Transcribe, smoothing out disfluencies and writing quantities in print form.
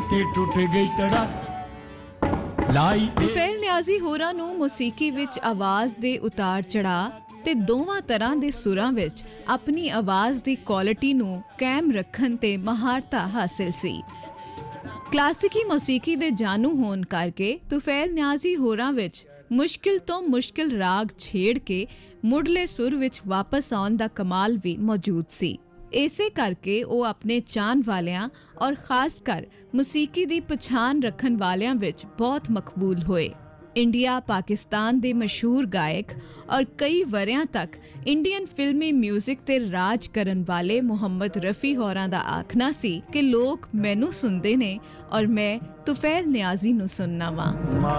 ते टुट गई तड़ा लाई ਤੁਫੈਲ ਨਿਆਜ਼ੀ ਹੋਰਾਂ ਨੂੰ ਮੌਸੀਕੀ ਵਿੱਚ ਆਵਾਜ਼ ਦੇ ਉਤਾਰ ਚੜਾਅ ਤੇ ਦੋਵਾਂ ਤਰ੍ਹਾਂ ਦੇ ਸੁਰਾਂ ਵਿੱਚ ਆਪਣੀ ਆਵਾਜ਼ ਦੀ ਕੁਆਲਿਟੀ ਨੂੰ ਕਾਇਮ ਰੱਖਣ ਤੇ ਮਹਾਰਤਾ ਹਾਸਿਲ ਸੀ। ਕਲਾਸਿਕੀ ਮੌਸੀਕੀ ਦੇ ਜਾਣੂ ਹੋਣ ਕਰਕੇ ਤੁਫੈਲ ਨਿਆਜ਼ੀ ਹੋਰਾਂ ਵਿੱਚ ਮੁਸ਼ਕਿਲ ਤੋਂ ਮੁਸ਼ਕਿਲ ਰਾਗ ਛੇੜ ਕੇ ਮੁੱਢਲੇ ਸੁਰ ਵਿੱਚ ਵਾਪਸ ਆਉਣ ਦਾ ਕਮਾਲ ਵੀ ਮੌਜੂਦ ਸੀ। ਇਸੇ ਕਰਕੇ ਉਹ ਆਪਣੇ ਚਾਹਣ ਵਾਲਿਆਂ ਔਰ ਖਾਸ ਕਰ ਮੌਸੀਕੀ ਦੀ ਪਛਾਣ ਰੱਖਣ ਵਾਲਿਆਂ ਵਿੱਚ ਬਹੁਤ ਮਕਬੂਲ ਹੋਏ। ਇੰਡੀਆ ਪਾਕਿਸਤਾਨ ਦੇ ਮਸ਼ਹੂਰ ਗਾਇਕ ਔਰ ਕਈ ਵਰਿਆਂ ਤੱਕ ਇੰਡੀਅਨ ਫਿਲਮੀ ਮਿਊਜ਼ਿਕ ਤੇ ਰਾਜ ਕਰਨ ਵਾਲੇ ਮੁਹੰਮਦ ਰਫੀ ਹੋਰਾਂ ਦਾ ਆਖਣਾ ਸੀ ਕਿ ਲੋਕ ਮੈਨੂੰ ਸੁਣਦੇ ਨੇ ਔਰ ਮੈਂ ਤੁਫੈਲ ਨਿਆਜ਼ੀ ਨੂੰ ਸੁਣਨਾ ਵਾਂ।